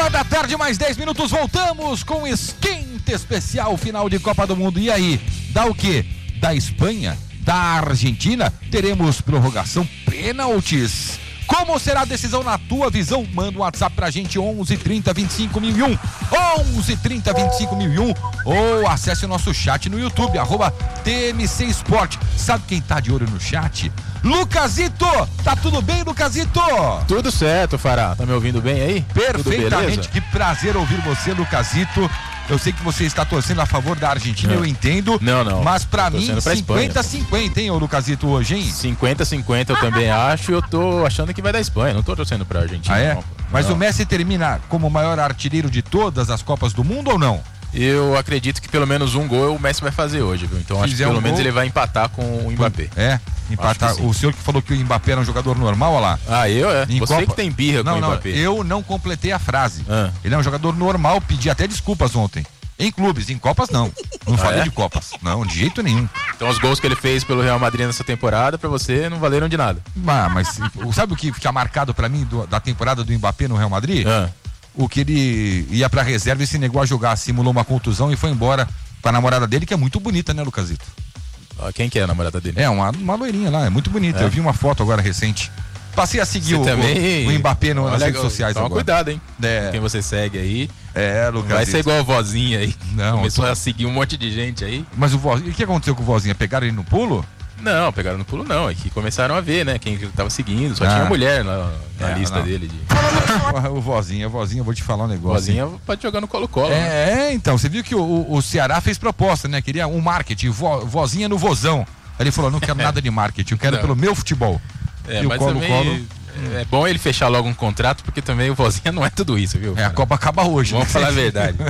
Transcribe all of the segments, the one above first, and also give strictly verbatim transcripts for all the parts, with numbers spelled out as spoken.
Uma da tarde, mais dez minutos, voltamos com esquenta especial final de Copa do Mundo. E aí, dá o quê? Da Espanha? Da Argentina? Teremos prorrogação, pênaltis. Como será a decisão na tua visão? Manda um WhatsApp pra gente, onze trinta, vinte e cinco mil e um, onze trinta, vinte e cinco mil e um, ou acesse o nosso chat no YouTube, arroba T M C Esporte. Sabe quem tá de olho no chat? Lucasito! Tá tudo bem, Lucasito? Tudo certo, Fará. Tá me ouvindo bem aí? Perfeitamente. Que prazer ouvir você, Lucasito. Eu sei que você está torcendo a favor da Argentina, não. Eu entendo. Não, não. Mas pra mim, cinquenta a cinquenta, hein, ô Lucasito, hoje, hein? cinquenta a cinquenta eu também acho, e eu tô achando que vai dar Espanha. Não tô torcendo pra Argentina. Ah, é? Não. Mas não. O Messi termina como o maior artilheiro de todas as Copas do Mundo ou não? Eu acredito que pelo menos um gol o Messi vai fazer hoje, viu? Então acho que pelo um menos gol... ele vai empatar com o Mbappé. É? Empatar. O senhor que falou que o Mbappé era um jogador normal, olha lá. Ah, eu é? Em Você Copa... que tem birra não, com não, o Mbappé. Eu não completei a frase. Ah. Ele é um jogador normal, pedi até desculpas ontem. Em clubes, em Copas não. Não ah, falei é? de Copas. Não, de jeito nenhum. Então os gols que ele fez pelo Real Madrid nessa temporada, pra você, não valeram de nada. Ah, mas sabe o que fica marcado pra mim do, da temporada do Mbappé no Real Madrid? Ah. O que ele ia pra reserva e se negou a jogar, simulou uma contusão e foi embora com a namorada dele, que é muito bonita, né, Lucasito? Ah, quem que é a namorada dele? É, uma, uma loirinha lá, é muito bonita. É. Eu vi uma foto agora recente. Passei a seguir o, também... o, o Mbappé no, nas redes sociais toma agora. Cuidado, hein? É. Quem você segue aí. É, Lucas. Vai ser igual a vozinha aí. Não. Começou tô... a seguir um monte de gente aí. Mas o vozinha, o que aconteceu com o vozinha? Pegaram ele no pulo? Não, pegaram no pulo não. É que começaram a ver, né? Quem tava seguindo. Só ah. tinha mulher na, na é, lista não. dele. De... o vozinha, o vozinha, eu vou te falar um negócio. Vozinha hein? Pode jogar no Colo-Colo. É, né? é, então. Você viu que o, o Ceará fez proposta, né? Queria um marketing, vo, vozinha no vozão. Aí ele falou, não quero nada de marketing, eu quero não. pelo meu futebol. É, e mas o Colo-Colo... também... É bom ele fechar logo um contrato, porque também o vozinha não é tudo isso, viu? É, a Copa acaba hoje. Vamos né? falar a verdade.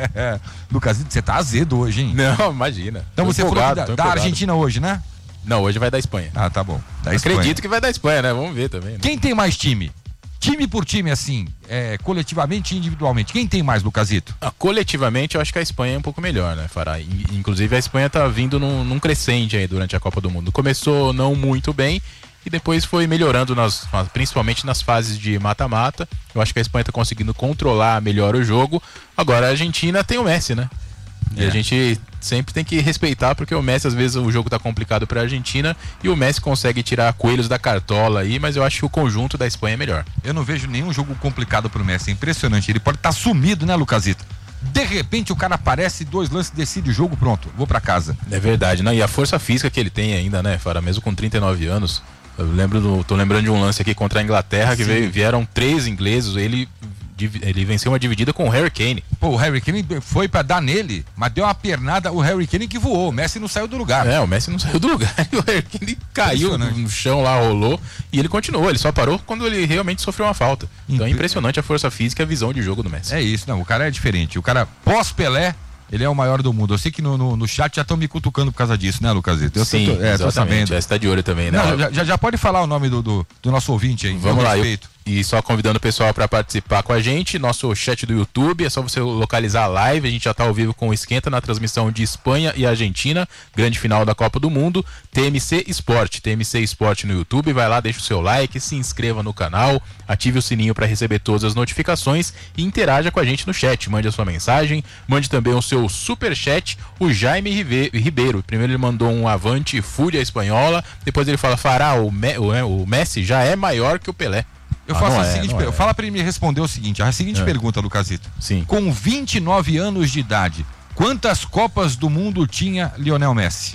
Lucasito, você tá azedo hoje, hein? Não, imagina. Então tô você falou da, da Argentina hoje, né? Não, hoje vai dar Espanha. Ah, tá bom. Da Acredito Espanha. que vai dar Espanha, né? Vamos ver também. Né? Quem tem mais time? Time por time, assim, é, coletivamente e individualmente. Quem tem mais, Lucasito? Ah, coletivamente, eu acho que a Espanha é um pouco melhor, né, Fará? Inclusive, a Espanha tá vindo num, num crescente aí durante a Copa do Mundo. Começou não muito bem e depois foi melhorando, nas, principalmente nas fases de mata-mata. Eu acho que a Espanha tá conseguindo controlar melhor o jogo. Agora, a Argentina tem o Messi, né? E é. a gente sempre tem que respeitar, porque o Messi, às vezes, o jogo tá complicado pra Argentina e o Messi consegue tirar coelhos da cartola aí, mas eu acho que o conjunto da Espanha é melhor. Eu não vejo nenhum jogo complicado pro Messi, é impressionante. Ele pode estar tá sumido, né, Lucasito? De repente o cara aparece, dois lances, decide o jogo, pronto, vou pra casa. É verdade, né? E a força física que ele tem ainda, né, Fara? Mesmo com trinta e nove anos. Eu lembro do, tô lembrando de um lance aqui contra a Inglaterra, que veio, vieram três ingleses, ele... Ele venceu uma dividida com o Harry Kane. Pô, o Harry Kane foi pra dar nele, mas deu uma pernada, o Harry Kane que voou, o Messi não saiu do lugar. É, o Messi não saiu do lugar, e o Harry Kane caiu no chão lá, rolou, e ele continuou, ele só parou quando ele realmente sofreu uma falta. Então é impressionante a força física e a visão de jogo do Messi. É isso, não, o cara é diferente, o cara pós-Pelé, ele é o maior do mundo. Eu sei que no, no, no chat já estão me cutucando por causa disso, né, Lucasito? Eu Sim, tô, é, tô sabendo. Já está de olho também, né? Não, já, já pode falar o nome do, do, do nosso ouvinte aí. Vamos lá, eu, e só convidando o pessoal para participar com a gente, nosso chat do YouTube, é só você localizar a live, a gente já está ao vivo com o Esquenta na transmissão de Espanha e Argentina, grande final da Copa do Mundo, T M C Esporte, T M C Esporte no YouTube, vai lá, deixa o seu like, se inscreva no canal, ative o sininho para receber todas as notificações e interaja com a gente no chat, mande a sua mensagem, mande também o seu superchat, o Jaime Ribeiro, primeiro ele mandou um avante, fúria espanhola, depois ele fala, Fará, o, Me, o, o Messi já é maior que o Pelé. Eu ah, faço a é, seguinte pergunta. É. Fala pra ele me responder o seguinte: a seguinte é. pergunta, Lucasito. Sim. Com vinte e nove anos de idade, quantas Copas do Mundo tinha Lionel Messi?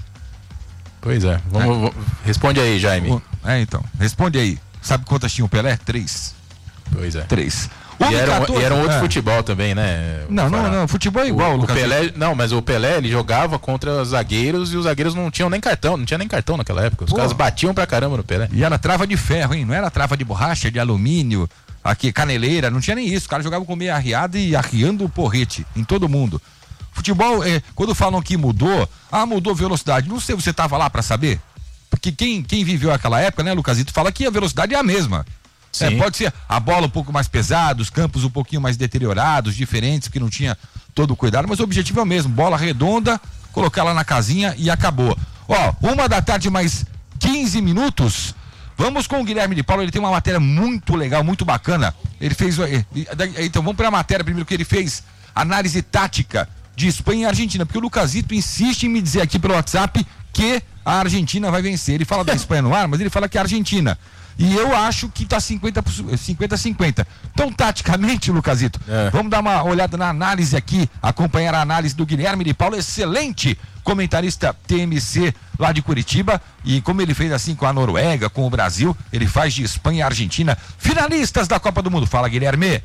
Pois é. Vamos, é. Vamos, responde aí, Jaime. É, então. Responde aí. Sabe quantas tinha o Pelé? Três. Pois é. Três. E era, um, e era um outro é. futebol também, né? Não, não, não, futebol é igual, o, Lucas. O Pelé, não, mas o Pelé, ele jogava contra zagueiros e os zagueiros não tinham nem cartão, não tinha nem cartão naquela época. Os Pô. caras batiam pra caramba no Pelé. E era trava de ferro, hein? Não era trava de borracha, de alumínio, aqui, caneleira, não tinha nem isso. Os caras jogavam com meia arriada e arriando o porrete em todo mundo. Futebol, é, quando falam que mudou, ah, mudou velocidade. Não sei, você tava lá pra saber? Porque quem, quem viveu aquela época, né, Lucasito, fala que a velocidade é a mesma. É, pode ser a bola um pouco mais pesada, os campos um pouquinho mais deteriorados, diferentes, porque não tinha todo o cuidado, mas o objetivo é o mesmo, bola redonda, colocar ela na casinha e acabou. Ó, uma da tarde mais quinze minutos, Vamos com o Guilherme de Paulo, ele tem uma matéria muito legal, muito bacana. Ele fez, então vamos para a matéria primeiro que ele fez, análise tática de Espanha e Argentina, porque o Lucasito insiste em me dizer aqui pelo WhatsApp que a Argentina vai vencer. Ele fala da Espanha no ar, mas ele fala que é a Argentina. E eu acho que tá cinquenta a cinquenta. Então, taticamente, Lucasito, é. vamos dar uma olhada na análise aqui, acompanhar a análise do Guilherme de Paulo, excelente comentarista T M C lá de Curitiba, e como ele fez assim com a Noruega, com o Brasil, ele faz de Espanha e Argentina finalistas da Copa do Mundo. Fala, Guilherme.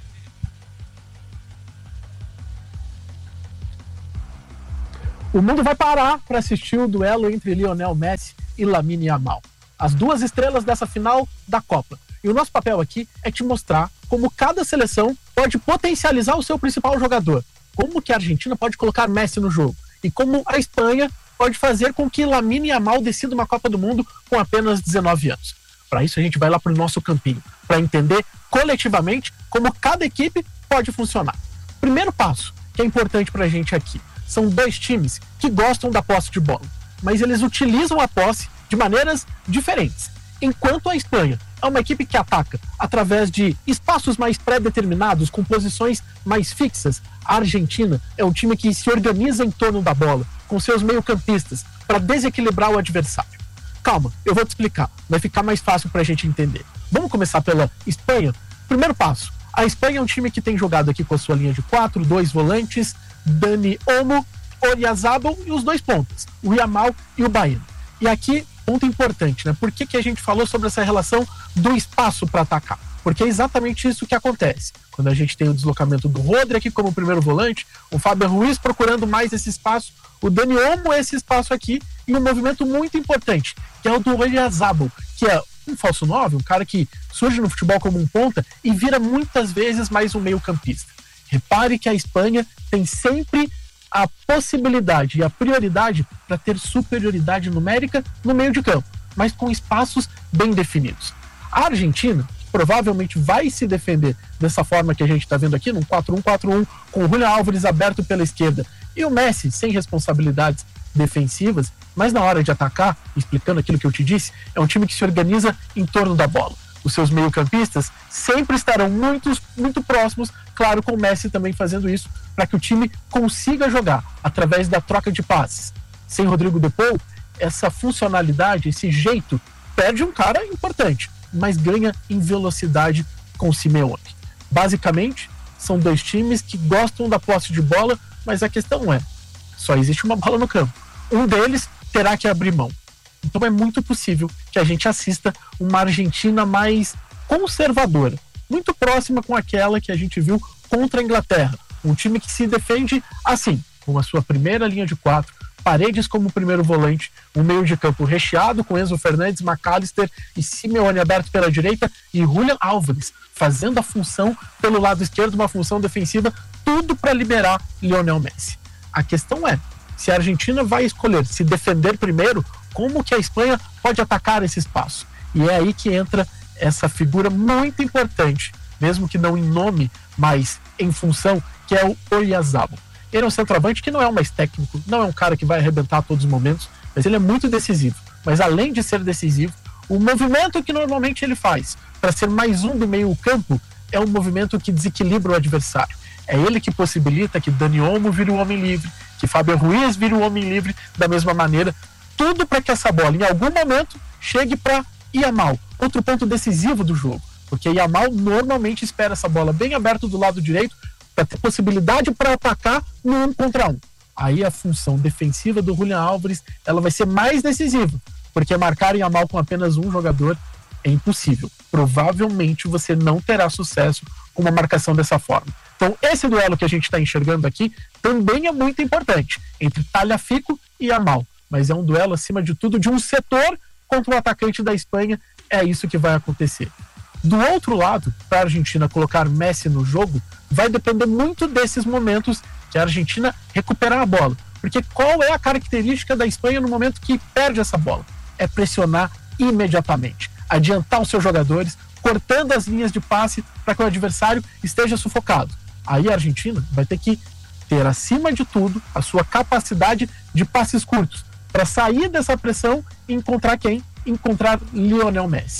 O mundo vai parar para assistir o duelo entre Lionel Messi e Lamine Yamal, as duas estrelas dessa final da Copa. E o nosso papel aqui é te mostrar como cada seleção pode potencializar o seu principal jogador, como que a Argentina pode colocar Messi no jogo e como a Espanha pode fazer com que Lamine Yamal decida uma Copa do Mundo com apenas dezenove anos. Para isso a gente vai lá para o nosso campinho, para entender coletivamente como cada equipe pode funcionar. Primeiro passo, que é importante para a gente aqui, são dois times que gostam da posse de bola, mas eles utilizam a posse de maneiras diferentes. Enquanto a Espanha é uma equipe que ataca através de espaços mais pré-determinados, com posições mais fixas, a Argentina é um time que se organiza em torno da bola, com seus meio-campistas, para desequilibrar o adversário. Calma, eu vou te explicar, vai ficar mais fácil para a gente entender. Vamos começar pela Espanha? Primeiro passo, a Espanha é um time que tem jogado aqui com a sua linha de quatro, dois volantes, Dani Olmo, Oyarzabal e os dois pontas, o Yamal e o Baena. E aqui, ponto importante, né? Por que que a gente falou sobre essa relação do espaço para atacar? Porque é exatamente isso que acontece. Quando a gente tem o deslocamento do Rodri aqui como primeiro volante, o Fábio Ruiz procurando mais esse espaço, o Dani Olmo esse espaço aqui, e um movimento muito importante, que é o do Oyarzabal, que é um falso nove, um cara que surge no futebol como um ponta e vira muitas vezes mais um meio-campista. Repare que a Espanha tem sempre a possibilidade e a prioridade para ter superioridade numérica no meio de campo, mas com espaços bem definidos. A Argentina provavelmente vai se defender dessa forma que a gente está vendo aqui, num quatro um quatro um, com o Julián Álvares aberto pela esquerda e o Messi sem responsabilidades defensivas, mas na hora de atacar, explicando aquilo que eu te disse, é um time que se organiza em torno da bola. Os seus meio-campistas sempre estarão muito, muito próximos, claro, com o Messi também fazendo isso, para que o time consiga jogar através da troca de passes. Sem Rodrigo de Paul, essa funcionalidade, esse jeito, perde um cara importante, mas ganha em velocidade com o Simeone. Basicamente, são dois times que gostam da posse de bola, mas a questão é, só existe uma bola no campo. Um deles terá que abrir mão. Então é muito possível que a gente assista uma Argentina mais conservadora, muito próxima com aquela que a gente viu contra a Inglaterra. Um time que se defende assim, com a sua primeira linha de quatro, Paredes como primeiro volante, um meio de campo recheado com Enzo Fernandes, McAllister e Simeone aberto pela direita e Julián Álvares fazendo a função pelo lado esquerdo, uma função defensiva, tudo para liberar Lionel Messi. A questão é, se a Argentina vai escolher se defender primeiro, como que a Espanha pode atacar esse espaço? E é aí que entra essa figura muito importante, mesmo que não em nome, mas em função, que é o Oyarzabal. Ele é um centroavante que não é o mais técnico, não é um cara que vai arrebentar a todos os momentos, mas ele é muito decisivo. Mas além de ser decisivo, o movimento que normalmente ele faz para ser mais um do meio campo é um movimento que desequilibra o adversário. É ele que possibilita que Dani Olmo vire o homem livre, que Fábio Ruiz vire o homem livre da mesma maneira, tudo para que essa bola, em algum momento, chegue para Yamal, outro ponto decisivo do jogo, porque Yamal normalmente espera essa bola bem aberta do lado direito para ter possibilidade para atacar no um contra um. Aí a função defensiva do Julián Álvares, ela vai ser mais decisiva, porque marcar Yamal com apenas um jogador é impossível. Provavelmente você não terá sucesso com uma marcação dessa forma. Então esse duelo que a gente está enxergando aqui também é muito importante, entre Tagliafico e Yamal, mas é um duelo acima de tudo de um setor contra o atacante da Espanha, é isso que vai acontecer. Do outro lado, para a Argentina colocar Messi no jogo, vai depender muito desses momentos que a Argentina recuperar a bola. Porque qual é a característica da Espanha no momento que perde essa bola? É pressionar imediatamente, adiantar os seus jogadores, cortando as linhas de passe para que o adversário esteja sufocado. Aí a Argentina vai ter que ter, acima de tudo, a sua capacidade de passes curtos, para sair dessa pressão e encontrar quem? Encontrar Lionel Messi.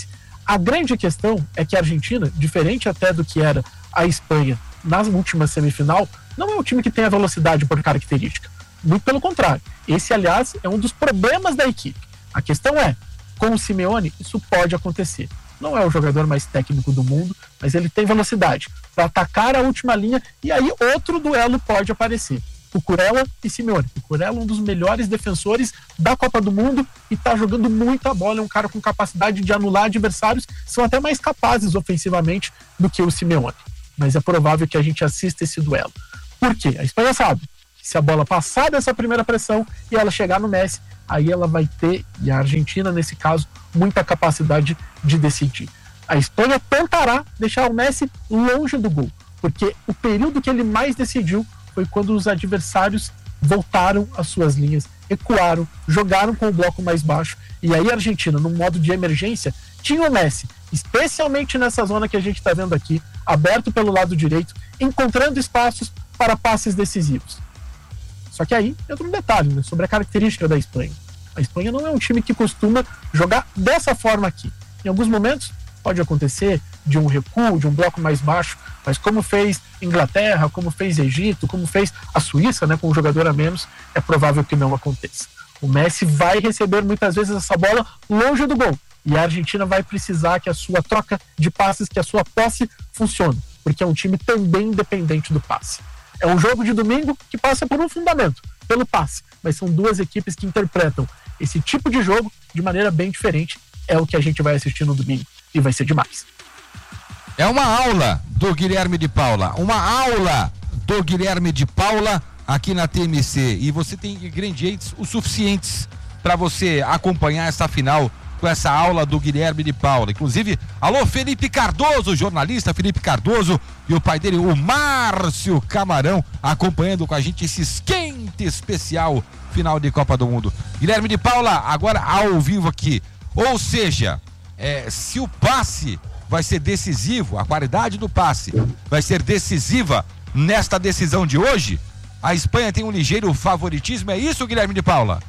A grande questão é que a Argentina, diferente até do que era a Espanha na última semifinal, não é um time que tem a velocidade por característica. Muito pelo contrário. Esse, aliás, é um dos problemas da equipe. A questão é, com o Simeone, isso pode acontecer. Não é o jogador mais técnico do mundo, mas ele tem velocidade para atacar a última linha, e aí outro duelo pode aparecer. Cucurella e Simeone. Cucurella é um dos melhores defensores da Copa do Mundo e está jogando muita bola, é um cara com capacidade de anular adversários, são até mais capazes ofensivamente do que o Simeone. Mas é provável que a gente assista esse duelo. Por quê? A Espanha sabe que se a bola passar dessa primeira pressão e ela chegar no Messi, aí ela vai ter, e a Argentina nesse caso, muita capacidade de decidir. A Espanha tentará deixar o Messi longe do gol, porque o período que ele mais decidiu foi quando os adversários voltaram às suas linhas, recuaram, jogaram com o bloco mais baixo, e aí a Argentina, num modo de emergência, tinha o Messi, especialmente nessa zona que a gente está vendo aqui, aberto pelo lado direito, encontrando espaços para passes decisivos. Só que aí entra um detalhe, né, sobre a característica da Espanha. A Espanha não é um time que costuma jogar dessa forma aqui. Em alguns momentos pode acontecer de um recuo, de um bloco mais baixo, mas como fez Inglaterra, como fez Egito, como fez a Suíça, né, com um jogador a menos, é provável que não aconteça. O Messi vai receber muitas vezes essa bola longe do gol, e a Argentina vai precisar que a sua troca de passes, que a sua posse funcione, porque é um time também dependente do passe. É um jogo de domingo que passa por um fundamento, pelo passe, mas são duas equipes que interpretam esse tipo de jogo de maneira bem diferente. É o que a gente vai assistir no domingo e vai ser demais. É uma aula do Guilherme de Paula, uma aula do Guilherme de Paula aqui na T M C, e você tem ingredientes o suficientes para você acompanhar essa final com essa aula do Guilherme de Paula. Inclusive, alô Felipe Cardoso, jornalista Felipe Cardoso, e o pai dele, o Márcio Camarão, acompanhando com a gente esse esquente especial final de Copa do Mundo. Guilherme de Paula, agora ao vivo aqui. Ou seja, é, se o passe vai ser decisivo, a qualidade do passe vai ser decisiva nesta decisão de hoje, a Espanha tem um ligeiro favoritismo, é isso, Guilherme de Paula?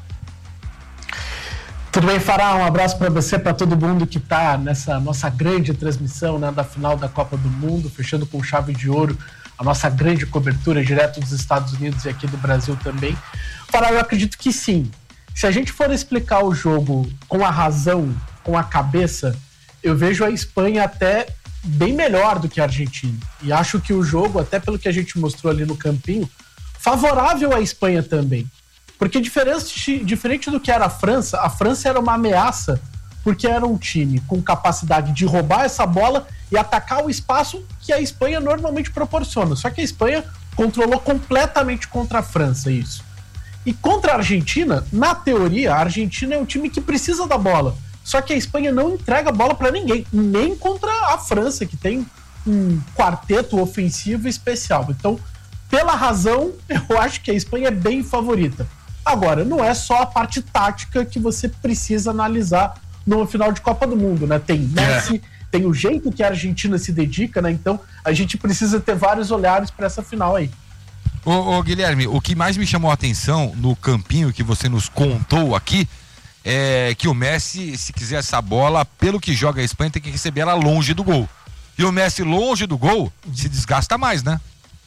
Tudo bem, Fará? Um abraço para você, para todo mundo que está nessa nossa grande transmissão, né, da final da Copa do Mundo, fechando com chave de ouro a nossa grande cobertura direto dos Estados Unidos e aqui do Brasil também. Fará, eu acredito que sim. Se a gente for explicar o jogo com a razão, com a cabeça, eu vejo a Espanha até bem melhor do que a Argentina. E acho que o jogo, até pelo que a gente mostrou ali no campinho, favorável à Espanha também. Porque diferente, diferente do que era a França, a França era uma ameaça porque era um time com capacidade de roubar essa bola e atacar o espaço que a Espanha normalmente proporciona. Só que a Espanha controlou completamente contra a França isso. E contra a Argentina, na teoria, a Argentina é um time que precisa da bola. Só que a Espanha não entrega a bola para ninguém, nem contra a França, que tem um quarteto ofensivo especial. Então, pela razão, eu acho que a Espanha é bem favorita. Agora, não é só a parte tática que você precisa analisar numa final de Copa do Mundo, né? Tem Messi, é. tem o jeito que a Argentina se dedica, né? Então, a gente precisa ter vários olhares para essa final aí. Ô, ô, Guilherme, o que mais me chamou a atenção no campinho que você nos contou aqui é que o Messi, se quiser essa bola, pelo que joga a Espanha, tem que receber ela longe do gol. E o Messi longe do gol se desgasta mais, né?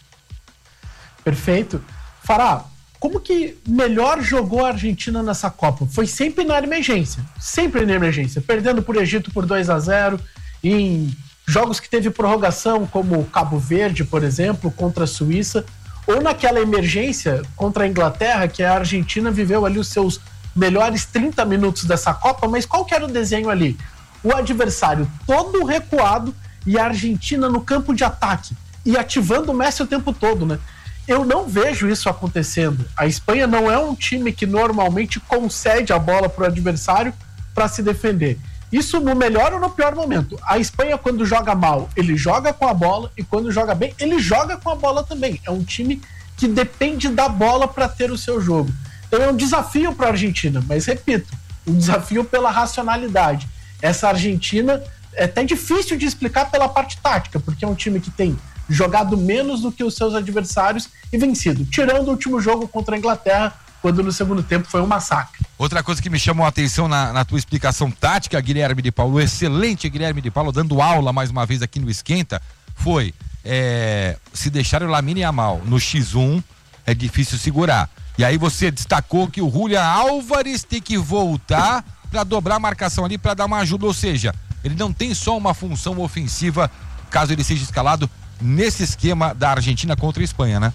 Perfeito. Fará, como que melhor jogou a Argentina nessa Copa? Foi sempre na emergência, sempre na emergência, perdendo por Egito por dois a zero, em jogos que teve prorrogação, como Cabo Verde, por exemplo, contra a Suíça, ou naquela emergência contra a Inglaterra, que a Argentina viveu ali os seus melhores trinta minutos dessa Copa, mas qual que era o desenho ali? O adversário todo recuado e a Argentina no campo de ataque, e ativando o Messi o tempo todo, né? Eu não vejo isso acontecendo. A Espanha não é um time que normalmente concede a bola para o adversário para se defender. Isso no melhor ou no pior momento. A Espanha, quando joga mal, ele joga com a bola, e quando joga bem, ele joga com a bola também. É um time que depende da bola para ter o seu jogo. Então é um desafio para a Argentina, mas repito, um desafio pela racionalidade. Essa Argentina é até difícil de explicar pela parte tática, porque é um time que tem jogado menos do que os seus adversários e vencido, tirando o último jogo contra a Inglaterra, quando no segundo tempo foi um massacre. Outra coisa que me chamou a atenção na, na tua explicação tática, Guilherme de Paulo, excelente Guilherme de Paulo, dando aula mais uma vez aqui no Esquenta, foi é, se deixar o Lamine Yamal no xis um, é difícil segurar. E aí você destacou que o Julián Álvares tem que voltar para dobrar a marcação ali, para dar uma ajuda, ou seja, ele não tem só uma função ofensiva, caso ele seja escalado nesse esquema da Argentina contra a Espanha, né?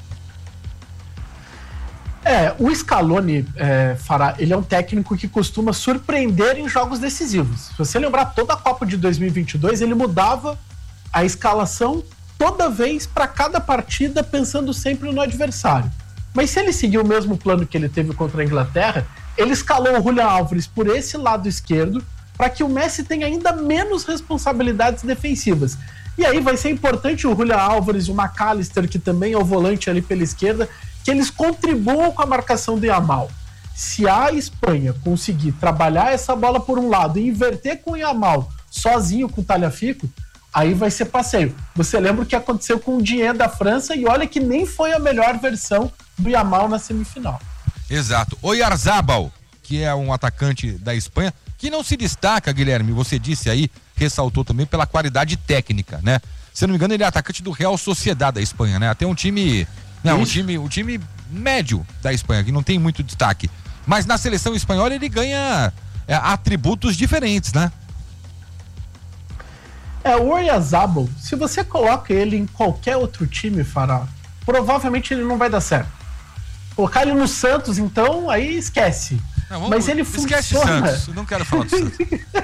É, o Scaloni, é, Fará, ele é um técnico que costuma surpreender em jogos decisivos. Se você lembrar, toda a Copa de dois mil e vinte e dois, ele mudava a escalação toda vez para cada partida, pensando sempre no adversário. Mas se ele seguir o mesmo plano que ele teve contra a Inglaterra, ele escalou o Julián Álvares por esse lado esquerdo para que o Messi tenha ainda menos responsabilidades defensivas. E aí vai ser importante o Julián Álvares e o McAllister, que também é o volante ali pela esquerda, que eles contribuam com a marcação do Yamal. Se a Espanha conseguir trabalhar essa bola por um lado e inverter com o Yamal sozinho com o Tagliafico, aí vai ser passeio. Você lembra o que aconteceu com o Dieng da França e olha que nem foi a melhor versão do Yamal na semifinal. Exato. Oyarzabal, que é um atacante da Espanha, que não se destaca, Guilherme, você disse aí, ressaltou também pela qualidade técnica, né? Se eu não me engano, ele é atacante do Real Sociedad da Espanha, né? Até um time... Não, um time, um time médio da Espanha, que não tem muito destaque. Mas na seleção espanhola ele ganha é, atributos diferentes, né? É, o Oyarzabal, se você coloca ele em qualquer outro time, Fará, provavelmente ele não vai dar certo. Colocar ele no Santos, então, aí esquece. Não, vamos, Mas ele esquece funciona. Santos, eu não quero falar do Santos.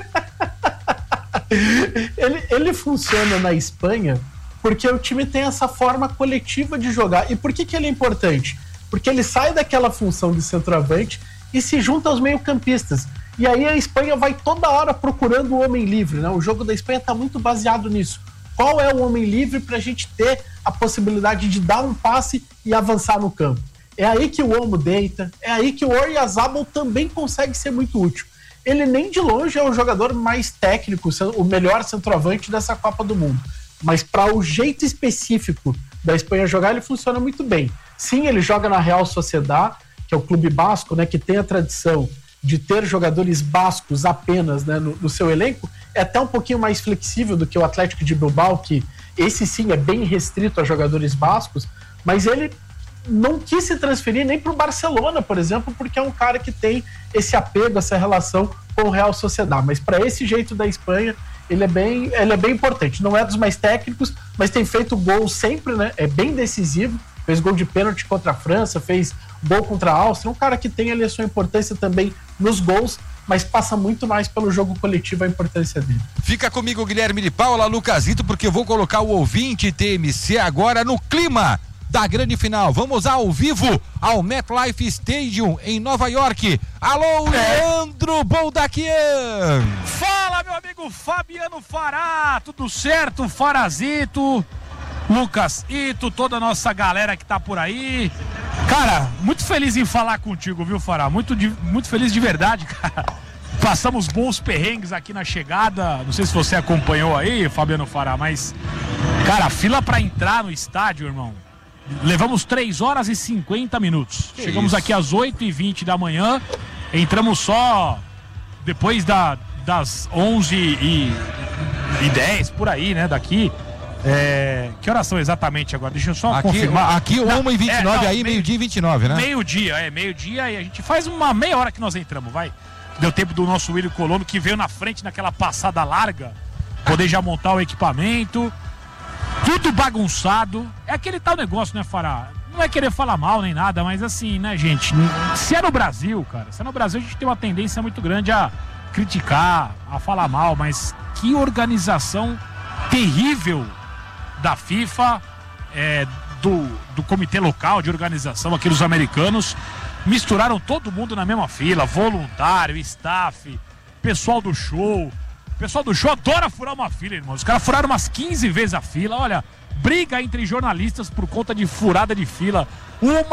ele, ele funciona na Espanha porque o time tem essa forma coletiva de jogar. E por que que ele é importante? Porque ele sai daquela função de centroavante e se junta aos meio-campistas. E aí a Espanha vai toda hora procurando o homem livre, né? O jogo da Espanha está muito baseado nisso. Qual é o homem livre para a gente ter a possibilidade de dar um passe e avançar no campo? É aí que o Olmo deita, é aí que o Oyarzabal também consegue ser muito útil. Ele nem de longe é o jogador mais técnico, o melhor centroavante dessa Copa do Mundo. Mas para o jeito específico da Espanha jogar, ele funciona muito bem. Sim, ele joga na Real Sociedad, que é o clube basco, né, que tem a tradição de ter jogadores bascos apenas, né, no, no seu elenco. É até um pouquinho mais flexível do que o Atlético de Bilbao, que esse sim é bem restrito a jogadores bascos, mas ele não quis se transferir nem para o Barcelona, por exemplo, porque é um cara que tem esse apego, essa relação com o Real Sociedad. Mas para esse jeito da Espanha, ele é bem, ele é bem importante. Não é dos mais técnicos, mas tem feito gol sempre, né? É bem decisivo. Fez gol de pênalti contra a França, fez gol contra a Áustria. Um cara que tem ali a sua importância também nos gols, mas passa muito mais pelo jogo coletivo a importância dele. Fica comigo, Guilherme de Paula, Lucasito, porque eu vou colocar o ouvinte T M C agora no clima da grande final. Vamos ao vivo ao MetLife Stadium em Nova York. Alô, Leandro Boldaquian! Fala, meu amigo Fabiano Fará, tudo certo? Farazito, Lucas Ito, toda a nossa galera que tá por aí. Cara, muito feliz em falar contigo, viu, Fará? Muito, muito feliz de verdade, cara. Passamos bons perrengues aqui na chegada. Não sei se você acompanhou aí, Fabiano Fará, mas, cara, a fila pra entrar no estádio, irmão, levamos três horas e cinquenta minutos. Que Chegamos isso? Aqui às oito e vinte da manhã. Entramos só depois da, das onze e dez, por aí, né? Daqui. É... Que horas são exatamente agora? Deixa eu só aqui, confirmar. Aqui uma e vinte e nove, é, aí meio-dia e vinte e nove, né? Meio-dia, é, meio-dia. E a gente faz uma meia hora que nós entramos, vai. Deu tempo do nosso William Colono, que veio na frente naquela passada larga, poder já montar o equipamento. Tudo bagunçado. É aquele tal negócio, né, Fará? Não é querer falar mal nem nada, mas assim, né, gente? Se é no Brasil, cara, se é no Brasil, a gente tem uma tendência muito grande a criticar, a falar mal, mas que organização terrível da FIFA, é, do, do comitê local de organização aqui dos americanos. Misturaram todo mundo na mesma fila, voluntário, staff, pessoal do show. O pessoal do show adora furar uma fila, irmão. Os caras furaram umas quinze vezes a fila. Olha, briga entre jornalistas por conta de furada de fila. Uma